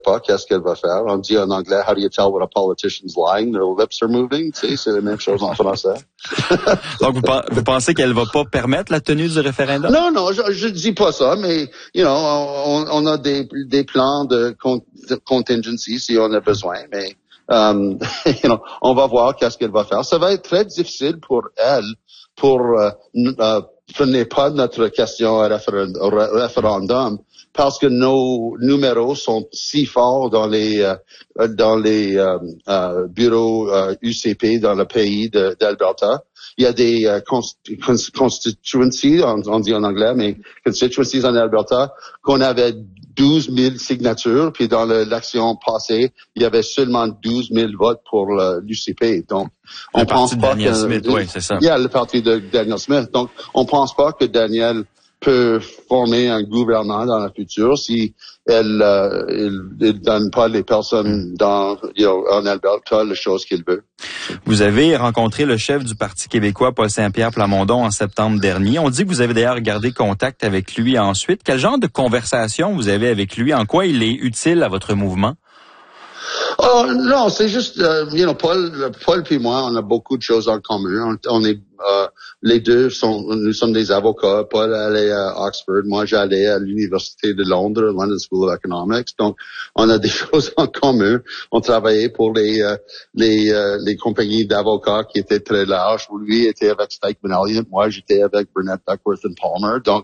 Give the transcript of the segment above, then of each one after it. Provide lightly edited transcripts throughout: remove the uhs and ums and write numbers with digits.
pas qu'est-ce qu'elle va faire. On dit en anglais, how do you tell when a politician's lying? Their lips are moving. Tu sais, c'est la même chose en français. Donc, vous pensez qu'elle va pas permettre la tenue du référendum? Non, je dis pas ça, mais, on a des plans de contingency si on a besoin, mais, on va voir qu'est-ce qu'elle va faire. Ça va être très difficile pour elle prenez pas notre question au référendum parce que nos numéros sont si forts dans les bureaux UCP dans le pays d'Alberta. Il y a des constituencies, on dit en anglais, mais constituencies en Alberta, qu'on avait 12 000 signatures, puis dans l'action passée, il y avait seulement 12 000 votes pour l'UCP. Donc, on pense pas Daniel Smith, oui, c'est ça. Il y a le parti de Daniel Smith. Donc, on pense pas que Daniel peut former un gouvernement dans le futur si elle donne pas les personnes en Alberta les choses qu'il veut. Vous avez rencontré le chef du Parti québécois, Paul Saint-Pierre Plamondon, en septembre dernier. On dit que vous avez d'ailleurs gardé contact avec lui ensuite. Quel genre de conversation vous avez avec lui? En quoi il est utile à votre mouvement? Oh, non, c'est juste, Paul puis moi, on a beaucoup de choses en commun. On est, les deux nous sommes des avocats. Paul allait à Oxford, moi j'allais à l'Université de Londres, London School of Economics. Donc, on a des choses en commun. On travaillait pour les compagnies d'avocats qui étaient très larges. Lui était avec Stikeman Elliott, moi j'étais avec Burnett, Duckworth and Palmer. Donc,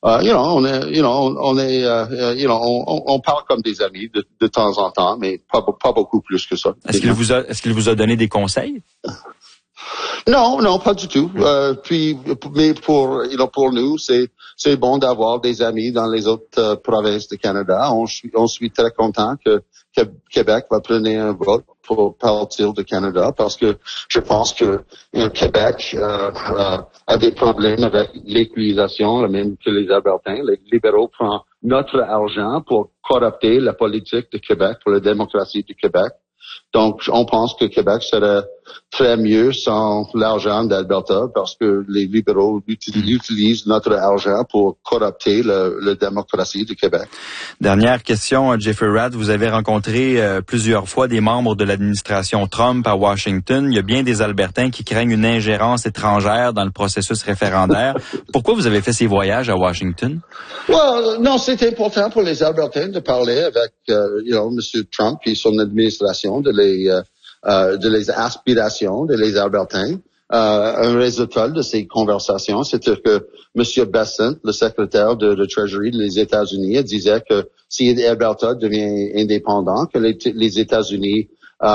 on parle comme des amis de temps en temps, mais pas beaucoup plus que ça. Est-ce qu'il vous a donné des conseils? Non, pas du tout. Mais pour nous, c'est bon d'avoir des amis dans les autres provinces du Canada. On suis très content que Québec va prendre un vote pour partir du Canada parce que je pense que Québec a des problèmes avec l'équalisation, le même que les Albertains. Les libéraux prennent notre argent pour corrupter la politique de Québec, pour la démocratie du Québec. Donc, on pense que Québec serait très mieux sans l'argent d'Alberta parce que les libéraux utilisent notre argent pour corrupter la démocratie du Québec. Dernière question, Jeffrey Rath. Vous avez rencontré plusieurs fois des membres de l'administration Trump à Washington. Il y a bien des Albertains qui craignent une ingérence étrangère dans le processus référendaire. Pourquoi vous avez fait ces voyages à Washington? Non, c'était important pour les Albertains de parler avec, M. Trump et son administration de les aspirations de les Albertains. Un résultat de ces conversations, c'était que M. Bessent, le secrétaire de Treasury des États-Unis, disait que si Alberta devient indépendant, que les États-Unis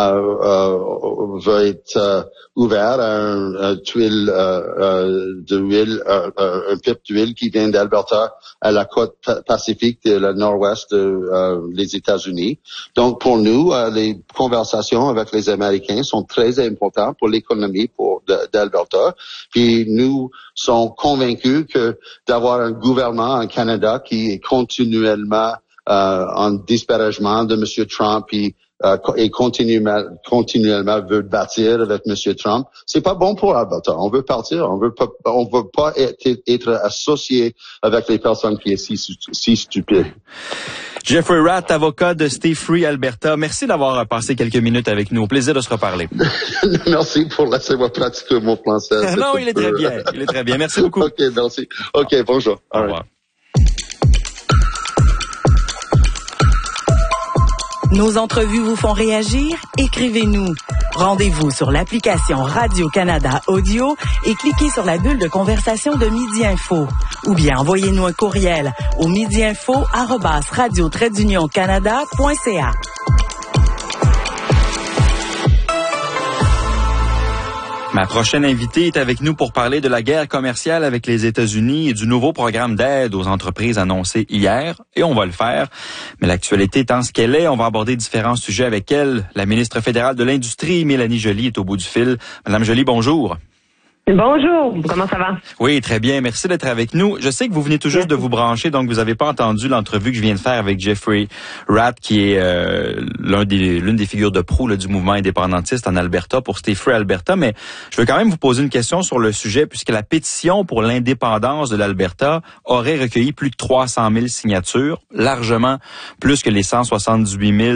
va être ouvert à un tuile d'huile, un pipe d'huile qui vient d'Alberta à la côte pacifique de la nord-ouest des États-Unis. Donc pour nous, les conversations avec les Américains sont très importantes pour l'économie d'Alberta. Puis nous sommes convaincus que d'avoir un gouvernement en Canada qui est continuellement en disparagement de M. Trump et continuellement veut bâtir avec M. Trump, c'est pas bon pour Alberta. On veut partir. On veut pas être associé avec les personnes qui sont si stupides. Jeffrey Rath, avocat de Stay Free Alberta. Merci d'avoir passé quelques minutes avec nous. Au plaisir de se reparler. Merci pour laisser-moi pratiquer mon français. Non, il est très bien. Il est très bien. Merci beaucoup. OK, merci. OK, bonjour. Au revoir. Nos entrevues vous font réagir? Écrivez-nous. Rendez-vous sur l'application Radio-Canada Audio et cliquez sur la bulle de conversation de Midi Info. Ou bien envoyez-nous un courriel au midiinfo@radio-canada.ca. Ma prochaine invitée est avec nous pour parler de la guerre commerciale avec les États-Unis et du nouveau programme d'aide aux entreprises annoncé hier. Et on va le faire. Mais l'actualité étant ce qu'elle est, on va aborder différents sujets avec elle. La ministre fédérale de l'Industrie, Mélanie Joly, est au bout du fil. Madame Joly, bonjour. Bonjour, comment ça va? Oui, très bien. Merci d'être avec nous. Je sais que vous venez tout juste de vous brancher, donc vous n'avez pas entendu l'entrevue que je viens de faire avec Jeffrey Rath, qui est l'une des figures de proue du mouvement indépendantiste en Alberta pour Stay Free Alberta. Mais je veux quand même vous poser une question sur le sujet, puisque la pétition pour l'indépendance de l'Alberta aurait recueilli plus de 300 000 signatures, largement plus que les 178 000